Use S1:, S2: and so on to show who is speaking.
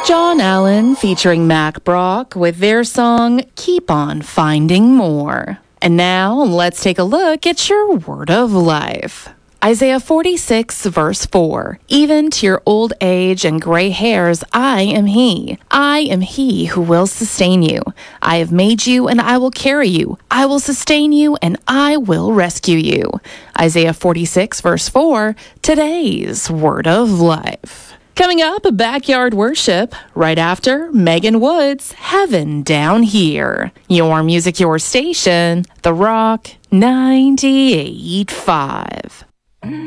S1: John Allen featuring Mac Brock with their song, Keep On Finding More. And now, let's take a look at your word of life. Isaiah 46, verse 4. Even to your old age and gray hairs, I am He. I am He who will sustain you. I have made you, and I will carry you. I will sustain you, and I will rescue you. Isaiah 46, verse 4, today's word of life. Coming up, Backyard Worship, right after Megan Woods' Heaven Down Here. Your music, your station, The Rock 98.5.